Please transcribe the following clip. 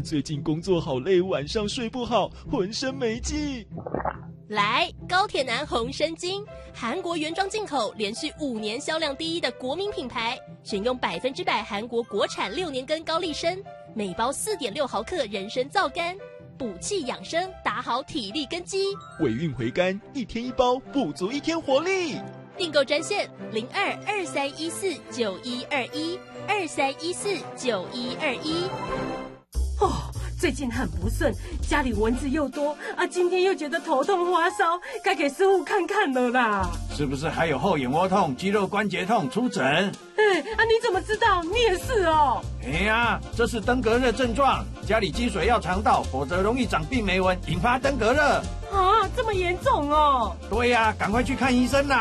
最近工作好累，晚上睡不好，浑身没劲。 来，高铁男红参精，韩国原装进口，连续5年销量第一的国民品牌，选用100%韩国国产6年根高丽参，每包4.6毫克人参皂苷，补气养生，打好体力根基。 尾韵回甘，1天1包，补足1天活力。 订购专线02-2314-9121，2314-9121。 最近很不顺，家里蚊子又多啊，今天又觉得头痛发烧，该给师傅看看了啦。 是不是还有后眼窝痛、肌肉关节痛？出诊。 你怎么知道？你也是哦。 这是登革热症状，家里积水要肠道，否则容易长病媒蚊，引发登革热。 这么严重哦？ 对呀，赶快去看医生啦。